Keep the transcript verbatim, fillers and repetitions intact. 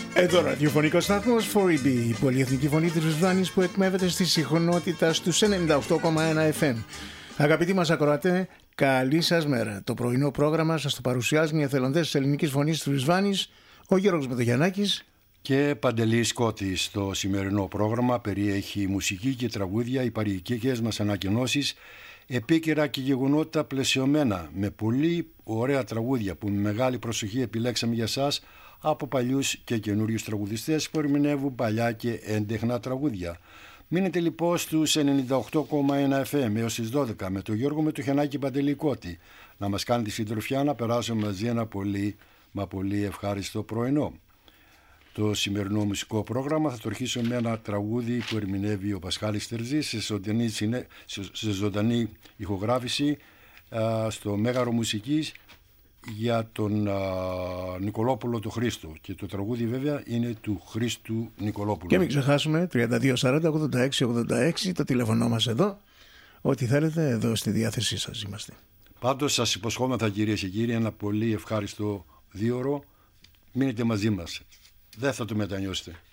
Εδώ ραδιοφωνικός σταθμός φορ ι μπι, η πολυεθνική φωνή της Ρουσβάνης που εκμεύεται στη συγχρονότητα στους ενενήντα οκτώ κόμμα ένα εφ εμ. Αγαπητοί μας ακροατέ, καλή σας μέρα. Το πρωινό πρόγραμμα σας το παρουσιάζουν οι εθελοντές της ελληνικής φωνής της Ρουσβάνης, ο Γιώργος Μετογιαννάκης και Παντελής Κώτης. Το σημερινό πρόγραμμα περιέχει μουσική και τραγούδια, οι παροικίες μας ανακοινώσεις, επίκαιρα και γεγονότα πλαισιωμένα με πολύ ωραία τραγούδια που με μεγάλη προσοχή επιλέξαμε για σας από παλιούς και καινούριους τραγουδιστές που ερμηνεύουν παλιά και έντεχνα τραγούδια. Μείνετε λοιπόν στους ενενήντα οκτώ κόμμα ένα εφ εμ έως τις δώδεκα με τον Γιώργο Μετοχιαννάκη και Παντελή Κώτη να μας κάνει τη συντροφιά, να περάσουμε μαζί ένα πολύ μα πολύ ευχάριστο πρωινό. Το σημερινό μουσικό πρόγραμμα θα το αρχίσω με ένα τραγούδι που ερμηνεύει ο Πασχάλης Τερζής σε ζωντανή, σε ζωντανή ηχογράφηση α, στο Μέγαρο Μουσικής για τον α, Νικολόπουλο του Χρήστο, και το τραγούδι βέβαια είναι του Χρήστου Νικολόπουλου. Και μην ξεχάσουμε τριάντα δύο σαράντα ογδόντα έξι ογδόντα έξι το τηλέφωνο μας εδώ. Ό,τι θέλετε, εδώ στη διάθεσή σας είμαστε. Πάντως σας υποσχόμεθα, κυρίες και κύριοι, ένα πολύ ευχάριστο δίωρο. Μείνετε μαζί μας, δεν θα το μετανιώσετε.